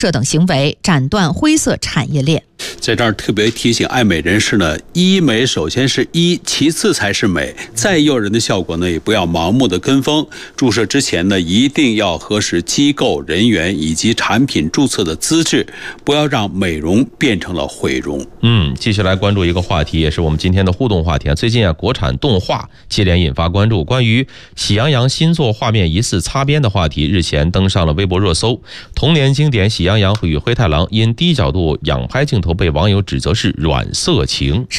这等行为斩断灰色产业链。 在这儿特别提醒爱美人士呢，医美首先是医，其次才是美。再诱人的效果呢，也不要盲目的跟风。注射之前呢，一定要核实机构人员以及产品注册的资质，不要让美容变成了毁容。 继续来关注一个话题，也是我们今天的互动话题啊。最近国产动画接连引发关注，关于喜羊羊新作画面疑似擦边的话题，日前登上了微博热搜。童年经典《喜羊羊与灰太狼》因低角度仰拍镜头被网友指责是软色情。